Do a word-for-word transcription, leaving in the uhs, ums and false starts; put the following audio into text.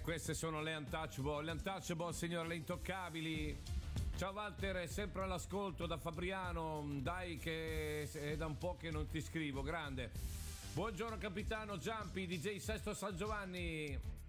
queste sono le Untouchable, le Untouchable, signore, le intoccabili. Ciao Walter, è sempre all'ascolto da Fabriano, dai che è da un po' che non ti scrivo, grande. Buongiorno capitano Giampi, D J Sesto San Giovanni.